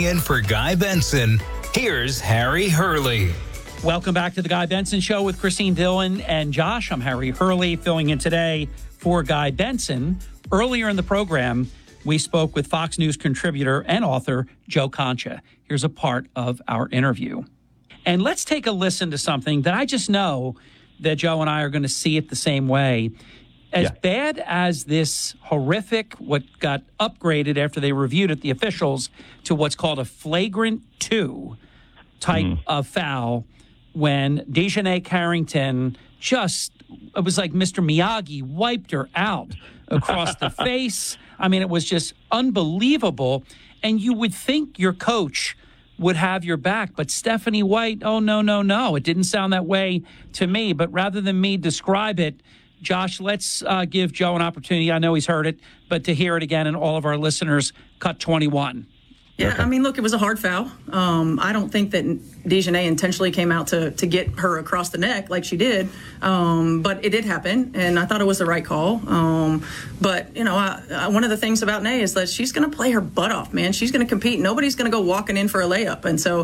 Filling in for Guy Benson, here's Harry Hurley. Welcome back to the Guy Benson Show with Christine Dillon and Josh. I'm Harry Hurley, filling in today for Guy Benson. Earlier in the program, we spoke with Fox News contributor and author Joe Concha. Here's a part of our interview. And let's take a listen to something that I just know that Joe and I are going to see it the same way. As bad as this horrific, what got upgraded after they reviewed it, the officials, to what's called a flagrant 2 type of foul, when Dejanay Carrington it was like Mr. Miyagi wiped her out across the face. I mean, it was just unbelievable. And you would think your coach would have your back. But Stephanie White, oh, no. It didn't sound that way to me. But rather than me describe it, Josh, let's give Joe an opportunity. I know he's heard it, but to hear it again, and all of our listeners, cut 21. Yeah, I mean, look, it was a hard foul. I don't think that Dejanay intentionally came out to get her across the neck like she did, but it did happen, and I thought it was the right call. But, you know, one of the things about Nay is that she's going to play her butt off, man. She's going to compete. Nobody's going to go walking in for a layup, and so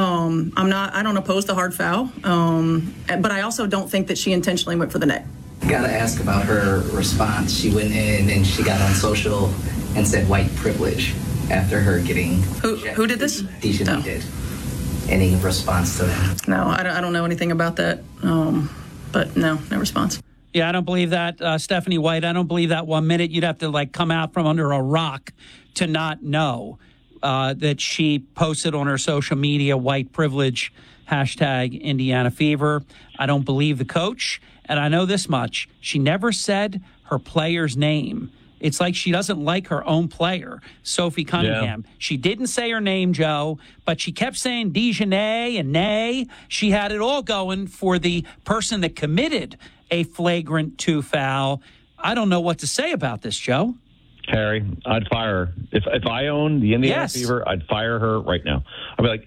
I don't oppose the hard foul, but I also don't think that she intentionally went for the neck. Got to ask about her response. She went in and she got on social and said white privilege after her getting... Who did this? Dejanay did. Any response to that? No, I don't know anything about that, but no response. Yeah, I don't believe that. Stephanie White, I don't believe that 1 minute. You'd have to, come out from under a rock to not know that she posted on her social media, white privilege, hashtag Indiana Fever. I don't believe the coach. And I know this much. She never said her player's name. It's like she doesn't like her own player, Sophie Cunningham. Yeah. She didn't say her name, Joe, but she kept saying Dejanay and Nay. She had it all going for the person that committed a flagrant 2 foul. I don't know what to say about this, Joe. Harry, I'd fire her. If I owned the Indiana Fever, I'd fire her right now. I'd be like,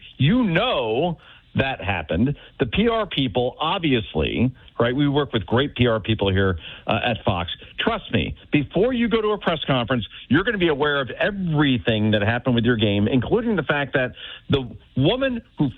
that happened. The PR people, obviously, right? We work with great PR people here at Fox. Trust me, before you go to a press conference, you're going to be aware of everything that happened with your game, including the fact that the woman who